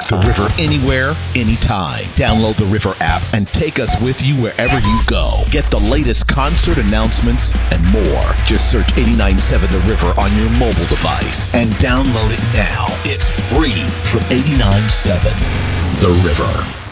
The River anywhere, anytime. Download the River app and take us with you wherever you go. Get the latest concert announcements and more. Just search 89.7 The River on your mobile device and download it now. It's free from 89.7 The River.